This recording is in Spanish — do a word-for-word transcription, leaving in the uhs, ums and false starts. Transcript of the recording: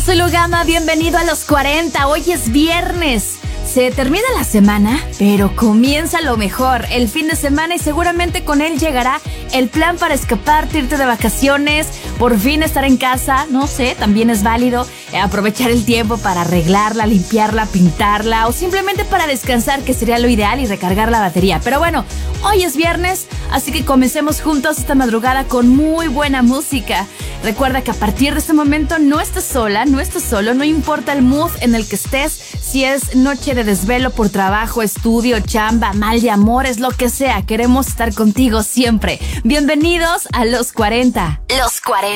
soy Lugama, bienvenido a los cuarenta. Hoy es viernes. Se termina la semana, pero comienza lo mejor, el fin de semana, y seguramente con él llegará el plan para escaparte, irte de vacaciones, por fin estar en casa, no sé, también es válido eh, aprovechar el tiempo para arreglarla, limpiarla, pintarla o simplemente para descansar, que sería lo ideal, y recargar la batería. Pero bueno, hoy es viernes, así que comencemos juntos esta madrugada con muy buena música. Recuerda que a partir de este momento no estás sola, no estás solo, no importa el mood en el que estés, si es noche de desvelo por trabajo, estudio, chamba, mal de amores, lo que sea, queremos estar contigo siempre. Bienvenidos a Los cuarenta. Los cuarenta.